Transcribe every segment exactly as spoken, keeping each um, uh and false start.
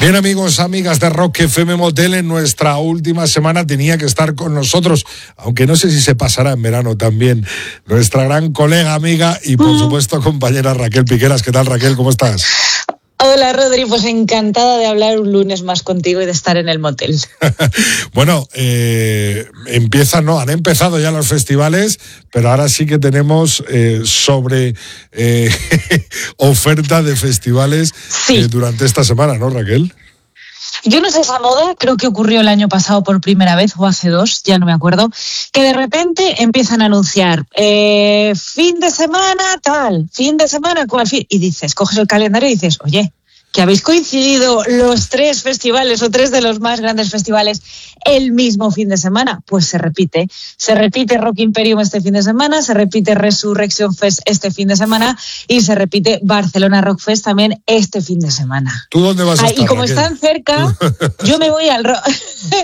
Bien, amigos, amigas de Rock F M Motel, en nuestra última semana tenía que estar con nosotros, aunque no sé si se pasará en verano también, nuestra gran colega, amiga y por supuesto compañera Raquel Piqueras. ¿Qué tal, Raquel? ¿Cómo estás? Hola, Rodri, pues encantada de hablar un lunes más contigo y de estar en el motel. Bueno, eh, empiezan, no, han empezado ya los festivales, pero ahora sí que tenemos eh, sobre eh, oferta de festivales sí. eh, durante esta semana, ¿no, Raquel? Yo no sé esa moda, creo que ocurrió el año pasado por primera vez, o hace dos, ya no me acuerdo, que de repente empiezan a anunciar eh, fin de semana tal, fin de semana cual fin, y dices, coges el calendario y dices, oye, que habéis coincidido los tres festivales o tres de los más grandes festivales el mismo fin de semana, pues se repite. Se repite Rock Imperium este fin de semana, se repite Resurrection Fest este fin de semana y se repite Barcelona Rock Fest también este fin de semana. ¿Tú dónde vas a estar, Y como Raquel? Están cerca, yo me voy al Rock,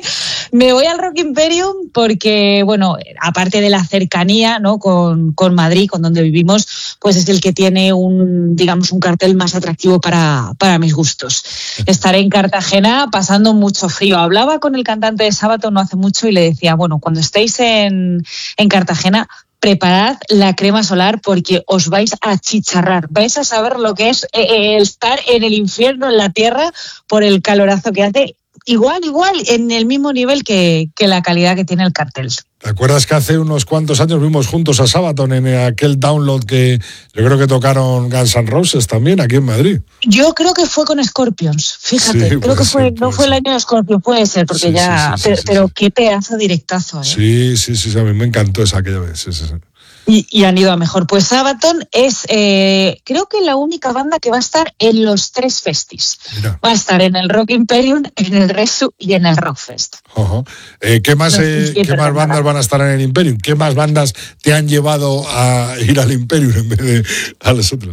me voy al Rock Imperium porque, bueno, aparte de la cercanía, ¿no? con, con Madrid, con donde vivimos, pues es el que tiene un, digamos, un cartel más atractivo para, para mis gustos. Estaré en Cartagena pasando mucho frío. Hablaba con el cantante de Sabaton no hace mucho y le decía, bueno, cuando estéis en, en Cartagena, preparad la crema solar porque os vais a chicharrar. Vais a saber lo que es eh, estar en el infierno, en la tierra, por el calorazo que hace. Igual, igual, en el mismo nivel que, que la calidad que tiene el cartel. ¿Te acuerdas que hace unos cuantos años vimos juntos a Sabaton en aquel download que yo creo que tocaron Guns N' Roses también aquí en Madrid? Yo creo que fue con Scorpions, fíjate, sí, creo que fue, ser, no fue ser. el año de Scorpions, puede ser, porque sí, ya, sí, sí, pero, sí, sí, pero sí. Qué pedazo directazo, ¿eh? Sí, sí, sí, a mí me encantó esa aquella vez, sí, sí, sí. Y, y han ido a mejor. Pues Sabaton es, eh, creo que la única banda que va a estar en los tres festis. Mira. Va a estar en el Rock Imperium, en el Resu y en el Rockfest. Uh-huh. eh, ¿Qué más, eh, ¿qué más bandas van a estar en el Imperium? ¿Qué más bandas te han llevado a ir al Imperium en vez de a los otros?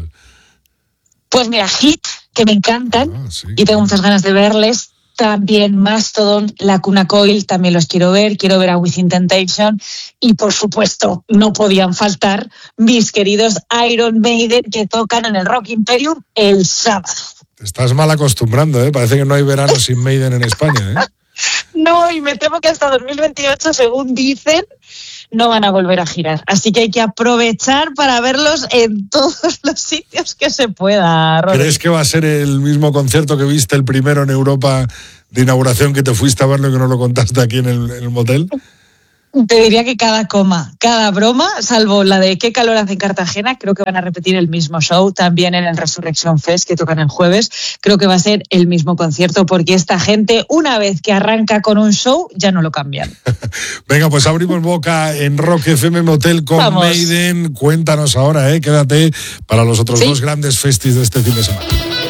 Pues mira, Hit, que me encantan ah, sí, y tengo muchas ganas de verles. También Mastodon, Lacuna Coil, también los quiero ver, quiero ver a Within Temptation y por supuesto no podían faltar mis queridos Iron Maiden que tocan en el Rock Imperium el sábado. Te estás mal acostumbrando, ¿eh? Parece que no hay verano sin Maiden en España, ¿eh? No, y me temo que hasta dos mil veintiocho, según dicen, no van a volver a girar. Así que hay que aprovechar para verlos en todos los sitios que se pueda, Rodri. ¿Crees que va a ser el mismo concierto que viste el primero en Europa de inauguración, que te fuiste a verlo y que no lo contaste aquí en el, en el motel? Te diría que cada coma, cada broma, salvo la de qué calor hace en Cartagena, creo que van a repetir el mismo show también en el Resurrection Fest que tocan el jueves. Creo que va a ser el mismo concierto porque esta gente, una vez que arranca con un show, ya no lo cambian. Venga, pues abrimos boca en Rock F M Motel con Vamos. Maiden. Cuéntanos ahora, ¿eh? Quédate para los otros ¿Sí? dos grandes festis de este fin de semana.